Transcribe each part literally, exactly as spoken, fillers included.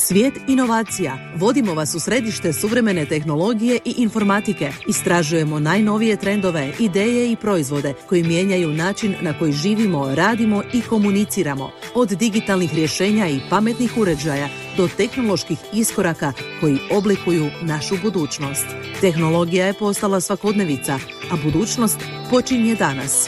Svijet inovacija. Vodimo vas u središte suvremene tehnologije i informatike. Istražujemo najnovije trendove, ideje i proizvode koji mijenjaju način na koji živimo, radimo i komuniciramo. Od digitalnih rješenja i pametnih uređaja do tehnoloških iskoraka koji oblikuju našu budućnost. Tehnologija je postala svakodnevica, a budućnost počinje danas.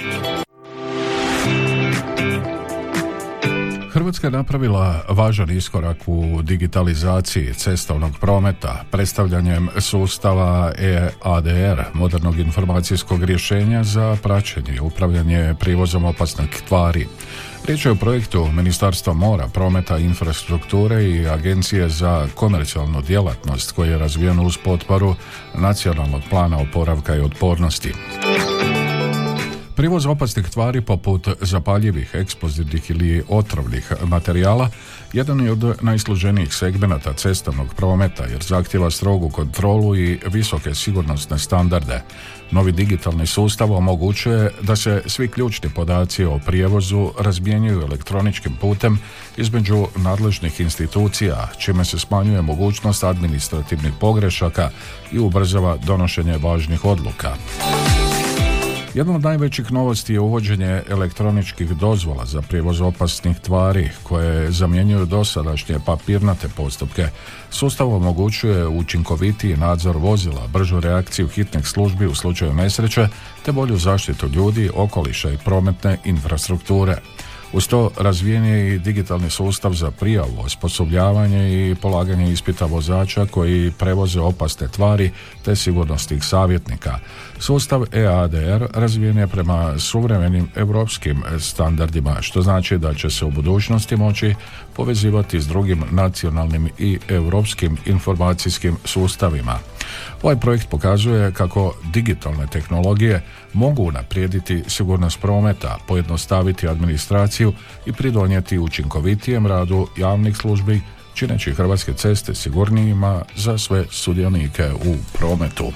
Hrvatska je napravila važan iskorak u digitalizaciji cestovnog prometa predstavljanjem sustava E A D R, modernog informacijskog rješenja za praćenje i upravljanje prijevozom opasnih tvari. Riječ je o projektu Ministarstva mora, prometa i infrastrukture i Agencije za komercijalnu djelatnost koji je razvijen uz potporu Nacionalnog plana oporavka i otpornosti. Prijevoz opasnih tvari poput zapaljivih, eksplozivnih ili otrovnih materijala jedan je od najsloženijih segmenata cestovnog prometa jer zahtjeva strogu kontrolu i visoke sigurnosne standarde. Novi digitalni sustav omogućuje da se svi ključni podaci o prijevozu razmjenjuju elektroničkim putem između nadležnih institucija, čime se smanjuje mogućnost administrativnih pogrešaka i ubrzava donošenje važnih odluka. Jedna od najvećih novosti je uvođenje elektroničkih dozvola za prijevoz opasnih tvari koje zamjenjuju dosadašnje papirnate postupke. Sustav omogućuje učinkovitiji nadzor vozila, bržu reakciju hitnih službi u slučaju nesreće te bolju zaštitu ljudi, okoliša i prometne infrastrukture. Uz to razvijen je i digitalni sustav za prijavu, osposobljavanje i polaganje ispita vozača koji prevoze opasne tvari te sigurnosnih savjetnika. Sustav E A D R razvijen je prema suvremenim europskim standardima, što znači da će se u budućnosti moći povezivati s drugim nacionalnim i europskim informacijskim sustavima. Ovaj projekt pokazuje kako digitalne tehnologije mogu unaprijediti sigurnost prometa, pojednostaviti administraciju i pridonijeti učinkovitijem radu javnih službi, čineći Hrvatske ceste sigurnijima za sve sudionike u prometu.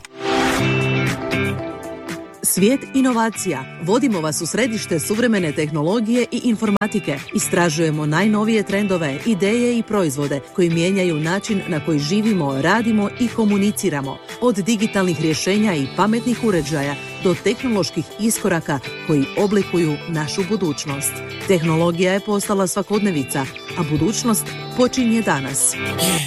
Svijet inovacija. Vodimo vas u središte suvremene tehnologije i informatike. Istražujemo najnovije trendove, ideje i proizvode koji mijenjaju način na koji živimo, radimo i komuniciramo. Od digitalnih rješenja i pametnih uređaja do tehnoloških iskoraka koji oblikuju našu budućnost. Tehnologija je postala svakodnevica, a budućnost počinje danas.